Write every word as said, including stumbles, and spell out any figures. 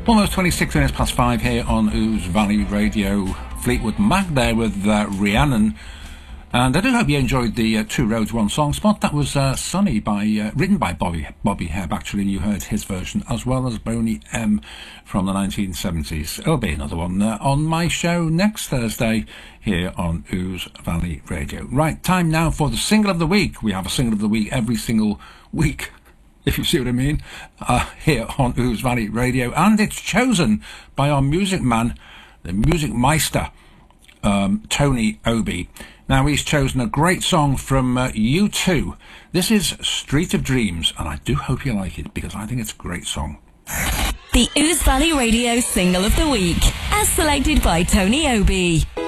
Almost twenty-six minutes past five here on Ouse Valley Radio. Fleetwood Mac there with uh, Rhiannon. And I do hope you enjoyed the uh, Two Roads One Song spot. That was uh, Sunny, by uh, written by Bobby Bobby Hebb, actually, and you heard his version, as well as Boney M from the nineteen seventies. There'll be another one uh, on my show next Thursday here on Ouse Valley Radio. Right, time now for the single of the week. We have a single of the week every single week, if you see what I mean, uh, here on Ouse Valley Radio. And it's chosen by our music man, the music meister, um, Tony Obi. Now, he's chosen a great song from uh, U two. This is Street of Dreams, and I do hope you like it, because I think it's a great song. The Ouse Valley Radio Single of the Week, as selected by Tony Obi.